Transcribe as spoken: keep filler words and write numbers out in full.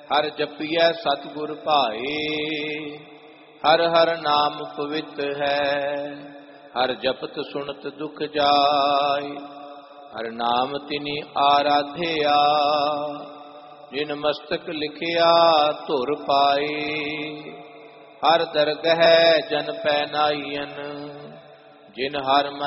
ਹਰ ਜਪੀਐ ਸਤਿਗੁਰ ਭਾਏ, ਹਰ ਹਰ ਨਾਮ ਪਵਿੱਤ ਹੈ। ਹਰ ਜਪਤ ਸੁਣਤ ਦੁਖ ਜਾਏ, ਹਰ ਨਾਮ ਤਿਨੀ ਆਰਾਧਿਆ। ਜਿਨ ਮਸਤਕ ਲਿਖਿਆ ਧੁਰ ਪਾਏ, ਹਰ ਦਰਗਹਿ ਜਨ ਪੈ ਨਾਈਐਨ। ਜਿਨ ਹਰ